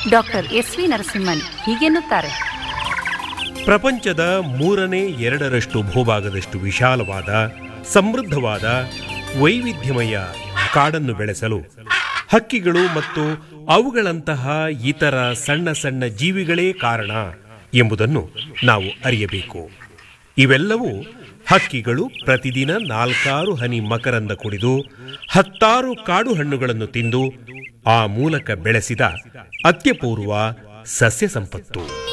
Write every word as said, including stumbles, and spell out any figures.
Doctor S V Narasimhan ಹೀಗೆನ್ನುತ್ತಾರೆ. ಪ್ರಪಂಚದ ಮೂರನೇ ಎರಡರಷ್ಟು ಭೂಭಾಗದಷ್ಟು ವಿಶಾಲವಾದ, ಸಮೃದ್ಧವಾದ, ವೈವಿಧ್ಯಮಯ ಕಾಡನ್ನು ಬೆಳೆಸಲು ಹಕ್ಕಿಗಳು ಮತ್ತು ಅವುಗಳಂತಹ ಇತರ ಸಣ್ಣ ಸಣ್ಣ ಜೀವಿಗಳೇ ಕಾರಣ ಎಂಬುದನ್ನು ನಾವು ಅರಿಯಬೇಕು. ಇವೆಲ್ಲವೂ ಹಕ್ಕಿಗಳು ಪ್ರತಿದಿನ ನಾಲ್ಕಾರು ಹನಿ ಮಕರಂದ ಕುಡಿದು ಹತ್ತಾರು ಕಾಡು ಹಣ್ಣುಗಳನ್ನು ತಿಂದು ಆ ಮೂಲಕ ಬೆಳೆಸಿದ ಅತ್ಯಪೂರ್ವ ಸಸ್ಯ ಸಂಪತ್ತು.